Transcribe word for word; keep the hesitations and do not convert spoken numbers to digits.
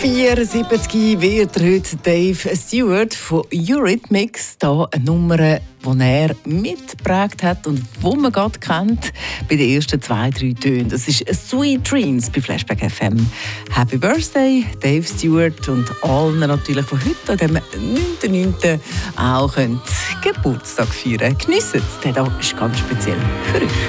vierundsiebzig wird heute Dave Stewart von Eurythmics da eine Nummer, die er mitgeprägt hat und die man gerade kennt bei den ersten zwei, drei Tönen. Das ist «Sweet Dreams» bei Flashback F M. Happy Birthday, Dave Stewart, und allen natürlich von heute, an dem neunten neunten auch könnt Geburtstag feiern. Geniessen es, der Tag ist ganz speziell für euch.